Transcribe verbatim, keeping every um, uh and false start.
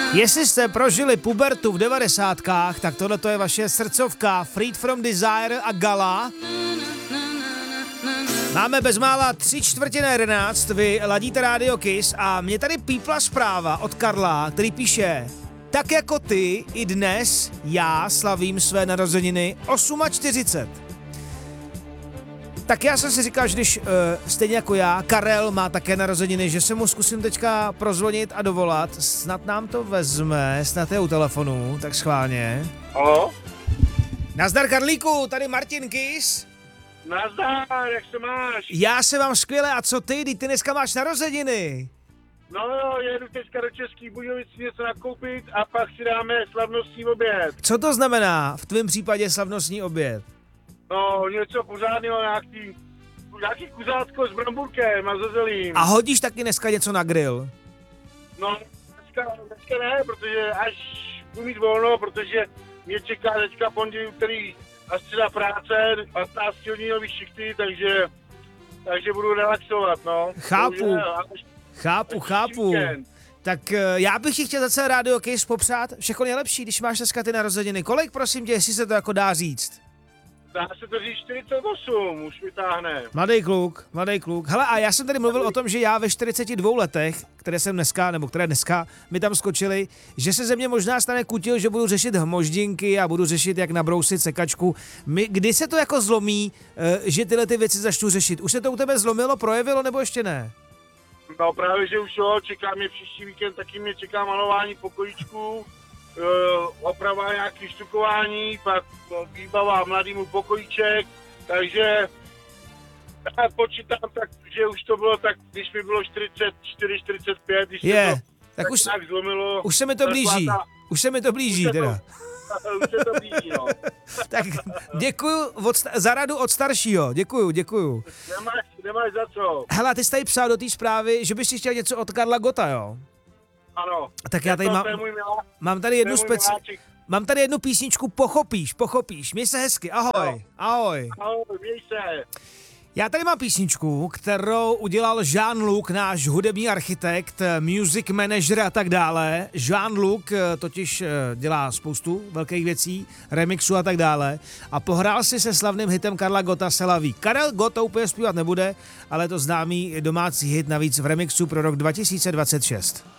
Jestli jste prožili pubertu v devadesátkách, tak tohle je vaše srdcovka Freed from Desire a Gala. Máme bezmála tři čtvrtě na jedenáct, vy ladíte Radio Kiss a mě tady pípla zpráva od Karla, který píše: tak jako ty, i dnes já slavím své narozeniny čtyřicet osm. Tak já jsem si říkal, že když uh, stejně jako já, Karel má také narozeniny, že se mu zkusím teďka prozvonit a dovolat. Snad nám to vezme, snad je u telefonu, tak schválně. Halo? Nazdar Karlíku, tady Martin Kiss. Nazdar, jak se máš? Já se mám skvěle, a co ty, ty dneska máš narozeniny? No jo, jedu teďka do Český Budějovic něco nakoupit a pak si dáme slavnostní oběd. Co to znamená v tvém případě slavnostní oběd? No, něco pořádného, nějaký, nějaký kuřátko s bramburkem a zezelím. A hodíš taky dneska něco na grill? No, dneska, dneska ne, protože až budu mít volno, protože mě čeká teďka pondělí, úterý a středa práce, patnáct hodinový šichty, takže, takže budu relaxovat, no. Chápu, chápu, chápu. Tak já bych ti chtěl za celé Radio Kiss popřát všechno nejlepší, když máš dneska ty narozeniny. Kolik, prosím tě, jestli se to jako dá říct? Dá se to říct čtyřicet osm, už vytáhne. Mladý kluk, mladý kluk. Hele, a já jsem tady mluvil o tom, že já ve čtyřiceti dvou letech, které jsem dneska, nebo které dneska mi tam skočily, že se ze mě možná stane kutil, že budu řešit hmoždinky a budu řešit, jak nabrousit sekačku. My, kdy se to jako zlomí, že tyhle ty věci začnu řešit? Už se to u tebe zlomilo, projevilo, nebo ještě ne? No právě, že už jo, čeká mě příští víkend, taky mě čeká malování pokojíčků, oprava nějaký štukování, pak výbava mladýmu pokojíček, takže já počítám tak, že už to bylo tak, když mi bylo čtyřicet čtyři čtyřicet pět, když je, se to tak už, tak zlomilo. Už se mi to blíží, ta, už se mi to blíží už teda. To, už se to blíží, no. Tak děkuju od, za radu od staršího, děkuju, děkuju. Nemáš, nemáš za co. Hele, ty jsi tady psal do té zprávy, že bys si chtěl něco od Karla Gotta, jo? Ano. Tak já tady mám, mám tady jednu speci... Mám tady jednu písničku Pochopíš, pochopíš. Měj se hezky, ahoj, no. ahoj. Ahoj, měj se. Já tady mám písničku, kterou udělal Jean-Luc, náš hudební architekt, music manager a tak dále. Jean-Luc totiž dělá spoustu velkých věcí, remixu a tak dále. A pohrál si se slavným hitem Karla Gotta Se la vie. Karel Gott to úplně zpívat nebude, ale to známý domácí hit navíc v remixu pro rok dva tisíce dvacet šest.